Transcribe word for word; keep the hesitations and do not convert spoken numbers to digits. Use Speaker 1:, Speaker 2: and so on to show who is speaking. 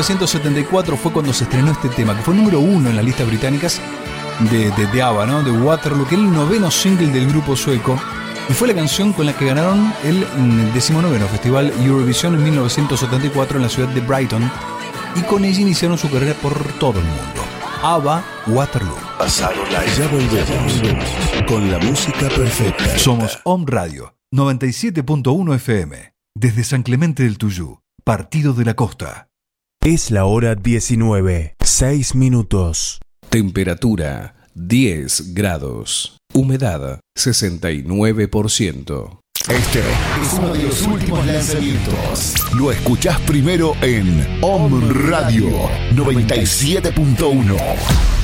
Speaker 1: novecientos setenta y cuatro fue cuando se estrenó este tema, que fue número uno en las listas británicas de, de, de ABBA, ¿no? De Waterloo, que era el noveno single del grupo sueco. Y fue la canción con la que ganaron el decimonoveno Festival Eurovisión en mil novecientos setenta y cuatro en la ciudad de Brighton. Y con ella iniciaron su carrera por todo el mundo. ABBA, Waterloo.
Speaker 2: Pasaron la... Ya volvemos con la música perfecta.
Speaker 1: Somos Home Radio, noventa y siete punto uno F M. Desde San Clemente del Tuyú, Partido de la Costa.
Speaker 3: Es la hora diecinueve, seis minutos.
Speaker 4: Temperatura diez grados. Humedad sesenta y nueve por ciento.
Speaker 2: Este es uno de los últimos lanzamientos. Lo escuchás primero en Home Radio noventa y siete punto uno.